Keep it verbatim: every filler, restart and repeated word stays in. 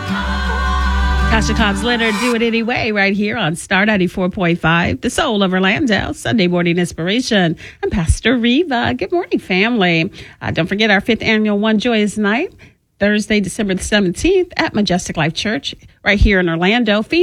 Tasha Cobbs Leonard, Do It Anyway, right here on Star ninety-four point five, the soul of Orlando, Sunday morning inspiration. I'm Pastor Reva. Good morning, family. Uh, don't forget our fifth annual One Joyous Night, Thursday, December the seventeenth at Majestic Life Church, right here in Orlando.